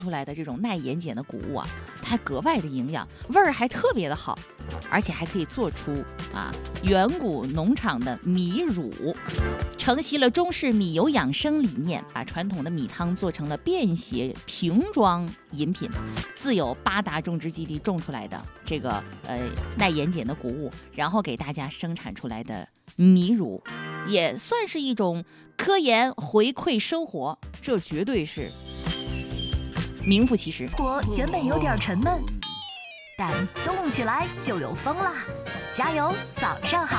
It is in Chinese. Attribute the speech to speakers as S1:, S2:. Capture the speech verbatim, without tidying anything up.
S1: 出来的这种耐盐碱的谷物啊，它格外的营养，味儿还特别的好，而且还可以做出啊远古农场的米乳，承袭了中式米油养生理念，把传统的米汤做成了便携瓶装饮品。自有八大种植基地种出来的这个呃耐盐碱的谷物，然后给大家生产出来的米乳，也算是一种科研回馈生活，这绝对是名副其实。
S2: 活原本有点沉闷，但动起来就有风啦！加油，早上好！